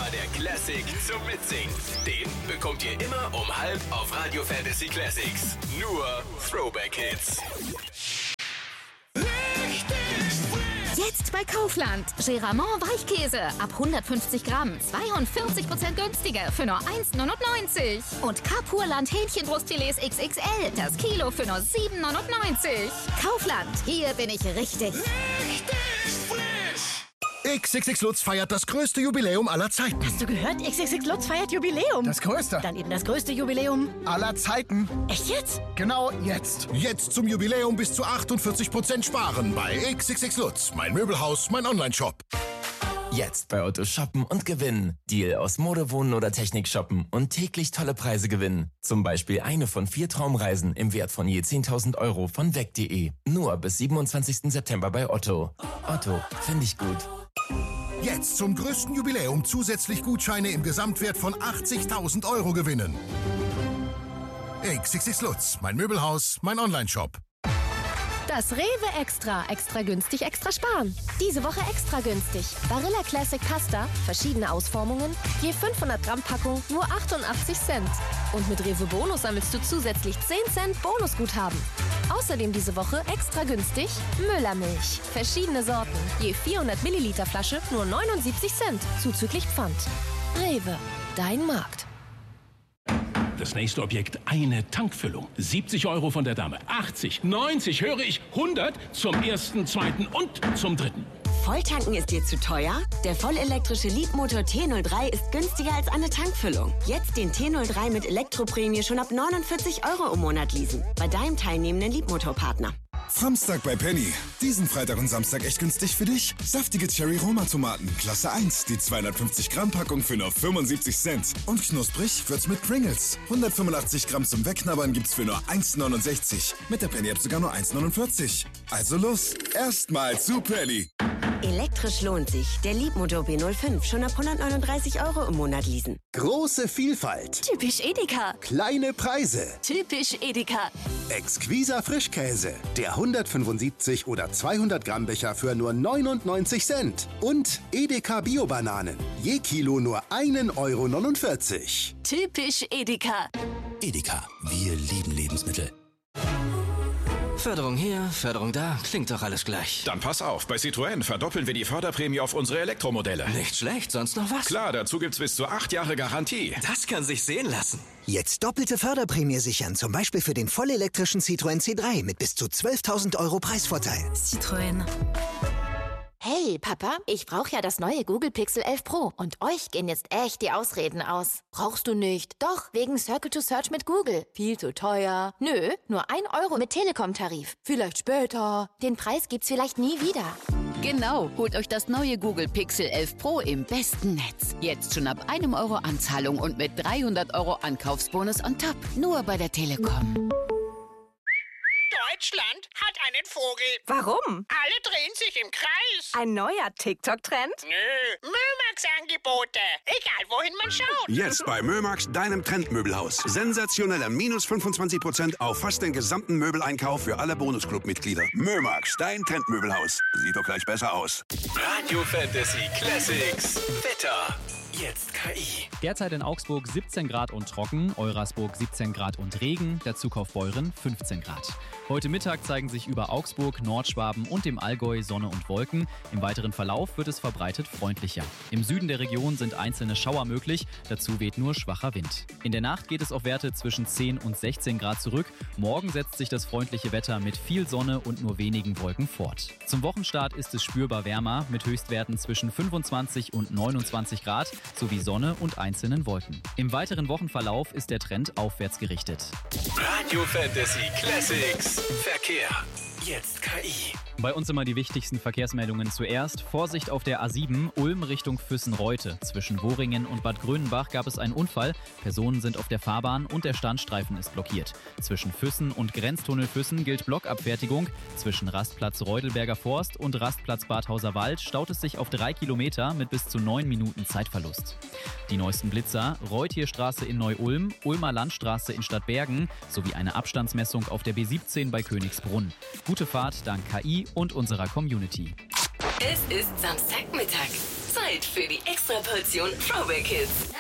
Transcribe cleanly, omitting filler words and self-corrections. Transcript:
immer der Classic zum Mitsingen. Den bekommt ihr immer um 12 auf Radio Fantasy Classics. Nur Throwback-Hits. Jetzt bei Kaufland. Geramont Weichkäse ab 150 Gramm. 42% günstiger für nur 1,99. Und Kapurland Hähnchenbrustfilets XXL. Das Kilo für nur 7,99. Kaufland. Hier bin ich richtig. XXX Lutz feiert das größte Jubiläum aller Zeiten. Hast du gehört? XXX Lutz feiert Jubiläum. Das größte? Dann eben das größte Jubiläum Aller Zeiten. Echt jetzt? Genau jetzt. Jetzt zum Jubiläum bis zu 48% sparen bei XXX Lutz. Mein Möbelhaus, mein Onlineshop. Jetzt bei Otto shoppen und gewinnen. Deal aus Mode, Wohnen oder Technik shoppen und täglich tolle Preise gewinnen. Zum Beispiel eine von 4 Traumreisen im Wert von je 10.000 Euro von weg.de. Nur bis 27. September bei Otto. Otto, finde ich gut. Jetzt zum größten Jubiläum zusätzlich Gutscheine im Gesamtwert von 80.000 Euro gewinnen. XXX Lutz, mein Möbelhaus, mein Onlineshop. Das Rewe Extra. Extra günstig, extra sparen. Diese Woche extra günstig. Barilla Classic Pasta, verschiedene Ausformungen, je 500 Gramm Packung, nur 88 Cent. Und mit Rewe Bonus sammelst du zusätzlich 10 Cent Bonusguthaben. Außerdem diese Woche extra günstig Müllermilch. Verschiedene Sorten, je 400 Milliliter Flasche, nur 79 Cent, zuzüglich Pfand. Rewe, dein Markt. Das nächste Objekt, eine Tankfüllung. 70 Euro von der Dame. 80, 90, höre ich, 100 zum ersten, zweiten und zum dritten. Volltanken ist dir zu teuer? Der vollelektrische Leapmotor T03 ist günstiger als eine Tankfüllung. Jetzt den T03 mit Elektroprämie schon ab 49 Euro im Monat leasen. Bei deinem teilnehmenden Leapmotor-Partner. Samstag bei Penny. Diesen Freitag und Samstag echt günstig für dich? Saftige Cherry-Roma-Tomaten, Klasse 1, die 250 Gramm Packung für nur 75 Cent. Und knusprig wird's mit Pringles. 185 Gramm zum Wegknabbern gibt's für nur 1,69. Mit der Penny-App sogar nur 1,49. Also los, erstmal zu Penny. Elektrisch lohnt sich. Der Leapmotor B05 schon ab 139 Euro im Monat leasen. Große Vielfalt. Typisch Edeka. Kleine Preise. Typisch Edeka. Exquiser Frischkäse. Der 175 oder 200 Gramm Becher für nur 99 Cent. Und Edeka Bio-Bananen. Je Kilo nur 1,49 Euro. Typisch Edeka. Edeka, wir lieben Lebensmittel. Förderung hier, Förderung da, klingt doch alles gleich. Dann pass auf, bei Citroën verdoppeln wir die Förderprämie auf unsere Elektromodelle. Nicht schlecht, sonst noch was? Klar, dazu gibt's bis zu 8 Jahre Garantie. Das kann sich sehen lassen. Jetzt doppelte Förderprämie sichern, zum Beispiel für den vollelektrischen Citroën C3 mit bis zu 12.000 Euro Preisvorteil. Citroën. Hey, Papa, ich brauche ja das neue Google Pixel 11 Pro. Und euch gehen jetzt echt die Ausreden aus. Brauchst du nicht. Doch, wegen Circle to Search mit Google. Viel zu teuer. Nö, nur 1 Euro mit Telekom-Tarif. Vielleicht später. Den Preis gibt's vielleicht nie wieder. Genau, holt euch das neue Google Pixel 11 Pro im besten Netz. Jetzt schon ab 1 Euro Anzahlung und mit 300 Euro Ankaufsbonus on top. Nur bei der Telekom. Deutschland hat einen Vogel. Warum? Alle drehen sich im Kreis. Ein neuer TikTok-Trend? Nö, Mömax-Angebote. Egal, wohin man schaut. Jetzt bei Mömax, deinem Trendmöbelhaus. Sensationeller minus 25% auf fast den gesamten Möbeleinkauf für alle Bonusclub-Mitglieder. Mömax, dein Trendmöbelhaus. Sieht doch gleich besser aus. Radio Fantasy Classics. Wetter. Jetzt KI. Derzeit in Augsburg 17 Grad und trocken, Eurasburg 17 Grad und Regen, dazu Kaufbeuren 15 Grad. Heute Mittag zeigen sich über Augsburg, Nordschwaben und dem Allgäu Sonne und Wolken. Im weiteren Verlauf wird es verbreitet freundlicher. Im Süden der Region sind einzelne Schauer möglich, dazu weht nur schwacher Wind. In der Nacht geht es auf Werte zwischen 10 und 16 Grad zurück. Morgen setzt sich das freundliche Wetter mit viel Sonne und nur wenigen Wolken fort. Zum Wochenstart ist es spürbar wärmer, mit Höchstwerten zwischen 25 und 29 Grad. Sowie Sonne und einzelnen Wolken. Im weiteren Wochenverlauf ist der Trend aufwärts gerichtet. Radio Fantasy Classics. Verkehr. Jetzt KI. Bei uns immer die wichtigsten Verkehrsmeldungen zuerst. Vorsicht auf der A7, Ulm Richtung Füssen-Reute. Zwischen Worringen und Bad Grönenbach gab es einen Unfall. Personen sind auf der Fahrbahn und der Standstreifen ist blockiert. Zwischen Füssen und Grenztunnel Füssen gilt Blockabfertigung. Zwischen Rastplatz Reudelberger Forst und Rastplatz Badhauser Wald staut es sich auf 3 Kilometer mit bis zu 9 Minuten Zeitverlust. Die neuesten Blitzer: Reutierstraße in Neu-Ulm, Ulmer Landstraße in Stadtbergen sowie eine Abstandsmessung auf der B17 bei Königsbrunn. Gute Fahrt dank KI und unserer Community. Es ist Samstagmittag. Zeit Zeit für die Extraportion Throwback Hits.